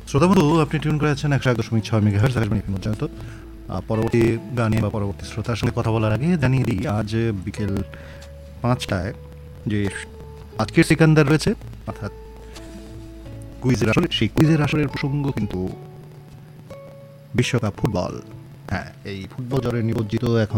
শ্রোতাবন্ধু, আপনি টিউন করে আছেন 101.6 মেগাহার্টজ আকাশবাণী FM পর্যন্ত। পরবর্তী গানে বা পরবর্তী শ্রোতার সঙ্গে কথা বলার আগে জানিয়ে দিই, আজ বিকেল 5টায় যে আজকের সিকান্দার রয়েছে, অর্থাৎ কুইজের আসরে, সেই কুইজের আসরের প্রসঙ্গ কিন্তু বিশ্বকাপ ফুটবল। হ্যাঁ, এই ফুটবল জ্বরে নিমজ্জিত এখন